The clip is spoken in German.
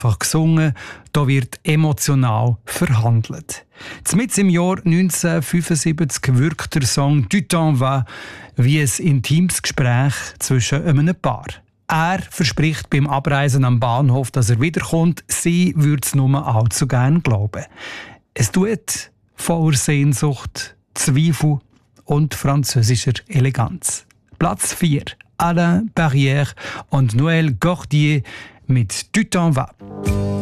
einfach gesungen, da wird emotional verhandelt. Mitten im Jahr 1975 wirkt der Song «Du temps va» wie ein intimes Gespräch zwischen einem Paar. Er verspricht beim Abreisen am Bahnhof, dass er wiederkommt. Sie würde es nur allzu gern glauben. Es tut voller Sehnsucht, Zweifel und französischer Eleganz. Platz 4. Alain Barrière und Noël Gordier mit «Du temps va».